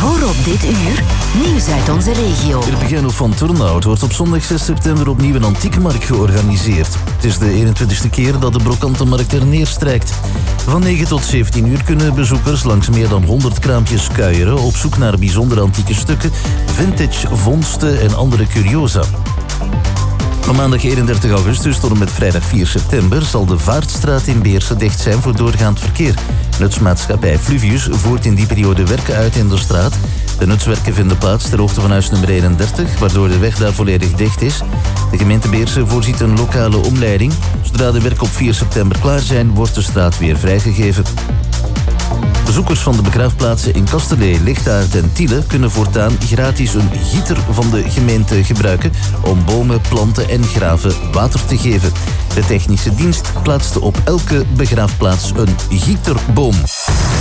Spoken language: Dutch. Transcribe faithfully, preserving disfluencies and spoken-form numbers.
Voor op dit uur, nieuws uit onze regio. Irpegeno van Turnhout wordt op zondag zes september opnieuw een antiekenmarkt georganiseerd. Het is de eenentwintigste keer dat de brokantenmarkt er neerstrijkt. Van negen tot zeventien uur kunnen bezoekers langs meer dan honderd kraampjes kuieren op zoek naar bijzondere antieke stukken, vintage vondsten en andere curiosa. Van maandag eenendertig augustus tot en met vrijdag vier september zal de Vaartstraat in Beersen dicht zijn voor doorgaand verkeer. Nutsmaatschappij Fluvius voert in die periode werken uit in de straat. De nutswerken vinden plaats ter hoogte van huis nummer eenendertig, waardoor de weg daar volledig dicht is. De gemeente Beersen voorziet een lokale omleiding. Zodra de werken op vier september klaar zijn, wordt de straat weer vrijgegeven. Bezoekers van de begraafplaatsen in Kasterlee, Lichtaert en Tiele kunnen voortaan gratis een gieter van de gemeente gebruiken om bomen, planten en graven water te geven. De technische dienst plaatste op elke begraafplaats een gieterboom.